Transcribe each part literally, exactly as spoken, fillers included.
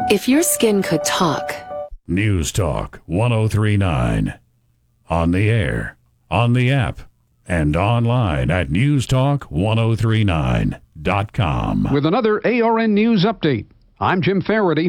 If your skin could talk. News Talk one oh three point nine. On the air, on the app, and online at news talk ten thirty-nine dot com. With another A R N News update, I'm Jim Faraday.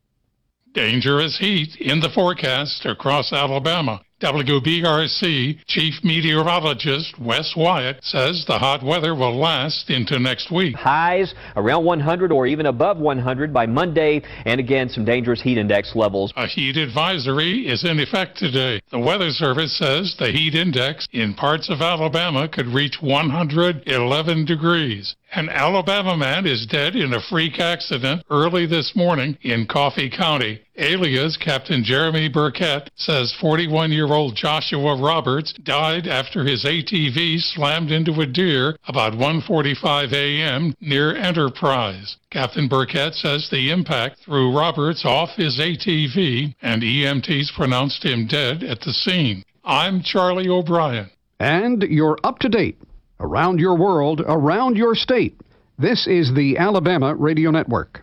Dangerous heat in the forecast across Alabama. W B R C Chief Meteorologist Wes Wyatt says the hot weather will last into next week. Highs around one hundred or even above one hundred by Monday, and again some dangerous heat index levels. A heat advisory is in effect today. The Weather Service says the heat index in parts of Alabama could reach one hundred eleven degrees. An Alabama man is dead in a freak accident early this morning in Coffee County. Alias Captain Jeremy Burkett says forty-one-year-old Joshua Roberts died after his A T V slammed into a deer about one forty-five a.m. near Enterprise. Captain Burkett says the impact threw Roberts off his A T V, and E M Ts pronounced him dead at the scene. I'm Charlie O'Brien. And you're up to date. Around your world, around your state. This is the Alabama Radio Network.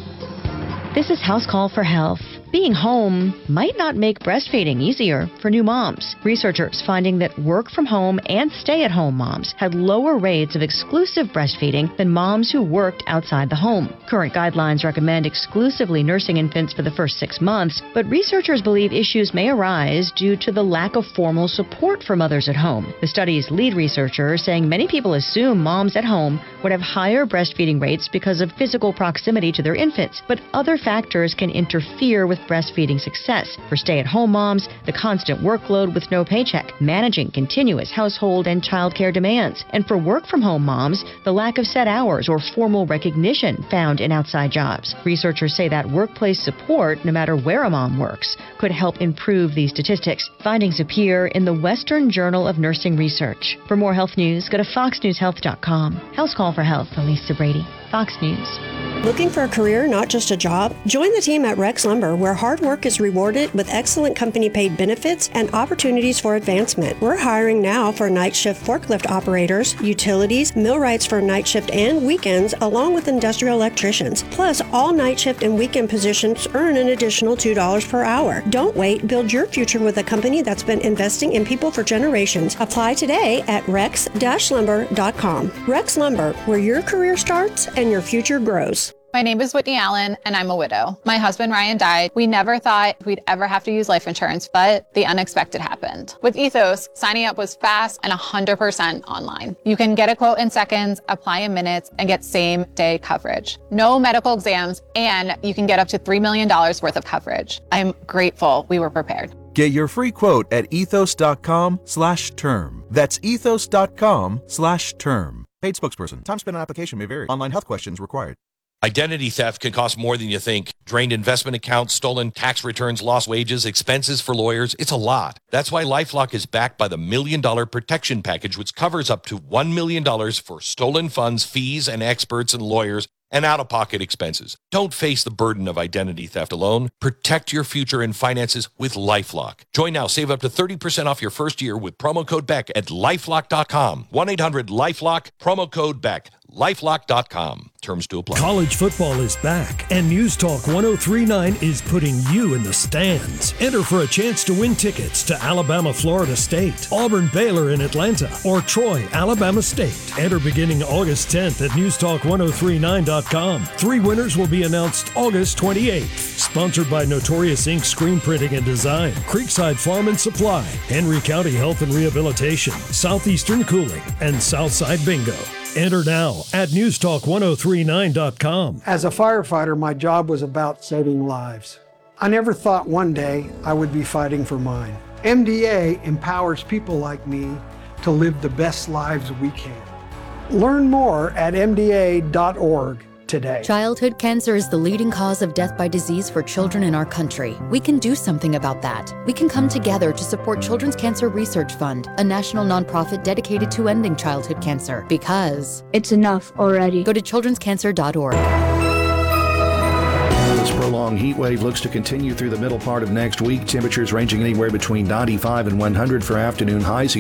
This is House Call for Health. Being home might not make breastfeeding easier for new moms. Researchers finding that work from home and stay-at-home moms had lower rates of exclusive breastfeeding than moms who worked outside the home. Current guidelines recommend exclusively nursing infants for the first six months, but researchers believe issues may arise due to the lack of formal support for mothers at home. The study's lead researcher saying many people assume moms at home would have higher breastfeeding rates because of physical proximity to their infants, but other factors can interfere with breastfeeding success. For stay-at-home moms, the constant workload with no paycheck, managing continuous household and childcare demands. And for work-from-home moms, the lack of set hours or formal recognition found in outside jobs. Researchers say that workplace support, no matter where a mom works, could help improve these statistics. Findings appear in the Western Journal of Nursing Research. For more health news, go to fox news health dot com. House Call for Health, Elisa Brady, Fox News. Looking for a career, not just a job? Join the team at Rex Lumber, where hard work is rewarded with excellent company-paid benefits and opportunities for advancement. We're hiring now for night shift forklift operators, utilities, millwrights for night shift and weekends, along with industrial electricians. Plus, all night shift and weekend positions earn an additional two dollars per hour. Don't wait. Build your future with a company that's been investing in people for generations. Apply today at rex dash lumber dot com. Rex Lumber, where your career starts and your future grows. My name is Whitney Allen, and I'm a widow. My husband, Ryan, died. We never thought we'd ever have to use life insurance, but the unexpected happened. With Ethos, signing up was fast and one hundred percent online. You can get a quote in seconds, apply in minutes, and get same-day coverage. No medical exams, and you can get up to three million dollars worth of coverage. I'm grateful we were prepared. Get your free quote at ethos.com slash term. That's ethos.com slash term. Paid spokesperson. Time spent on application may vary. Online health questions required. Identity theft can cost more than you think. Drained investment accounts, stolen tax returns, lost wages, expenses for lawyers. It's a lot. That's why LifeLock is backed by the Million Dollar Protection Package, which covers up to one million dollars for stolen funds, fees, and experts and lawyers, and out-of-pocket expenses. Don't face the burden of identity theft alone. Protect your future and finances with LifeLock. Join now. Save up to thirty percent off your first year with promo code Beck at lifelock dot com. one eight hundred lifelock, promo code Beck. lifelock dot com. Terms to apply. College football is back, and News Talk ten thirty-nine is putting you in the stands. Enter for a chance to win tickets to Alabama, Florida State, Auburn, Baylor in Atlanta, or Troy, Alabama State. Enter beginning August tenth at news talk ten thirty-nine dot com. Three winners will be announced August twenty-eighth. Sponsored by Notorious Incorporated. Screen Printing and Design, Creekside Farm and Supply, Henry County Health and Rehabilitation, Southeastern Cooling, and Southside Bingo. Enter now at news talk ten thirty-nine dot com. As a firefighter, my job was about saving lives. I never thought one day I would be fighting for mine. M D A empowers people like me to live the best lives we can. Learn more at m d a dot org today. Childhood cancer is the leading cause of death by disease for children in our country. We can do something about that. We can come together to support Children's Cancer Research Fund, a national nonprofit dedicated to ending childhood cancer. Because it's enough already. Go to children's cancer dot org. This prolonged heat wave looks to continue through the middle part of next week. Temperatures ranging anywhere between ninety-five and one hundred for afternoon highs.